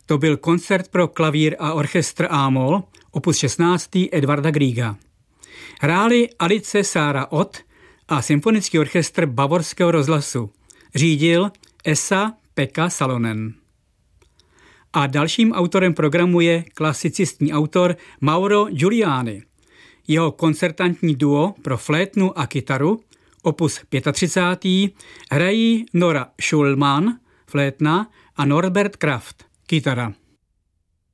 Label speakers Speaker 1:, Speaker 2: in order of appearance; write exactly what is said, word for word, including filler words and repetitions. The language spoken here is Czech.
Speaker 1: To byl koncert pro klavír a orchestr A-moll, opus šestnáct Edvarda Grieга. Hráli Alice Sára Ott a symfonický orchestr Bavorského rozhlasu. Řídil Esa-Pekka Salonen. A dalším autorem programu je klasicistní autor Mauro Giuliani. Jeho koncertantní duo pro flétnu a kytaru, opus třicet pět, hrají Nora Schulman, flétna, a Norbert Kraft, kytara.